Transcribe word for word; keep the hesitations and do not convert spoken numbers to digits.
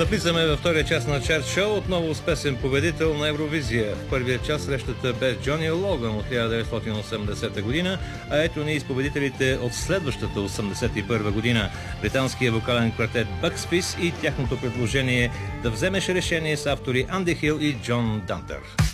Навлизаме във втория част на Чарт Шоу, отново с песен победител на Евровизия. В първия част срещата бе Джони Логан от хиляда деветстотин и осемдесета година, а ето ни с победителите от следващата осемдесет и първа година. Британския вокален квартет Bucks Fizz и тяхното предложение "Да вземеш решение" с автори Анди Хил и Джон Дантер.